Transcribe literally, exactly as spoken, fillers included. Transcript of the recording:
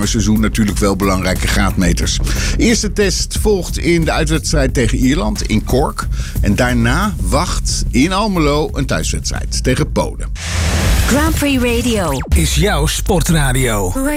zomerseizoen natuurlijk wel belangrijke graadmeters. Eerste test volgt in de uitwedstrijd tegen Ierland in Cork. En daarna wacht in Almelo een thuiswedstrijd tegen Polen. Grand Prix Radio is jouw sportradio.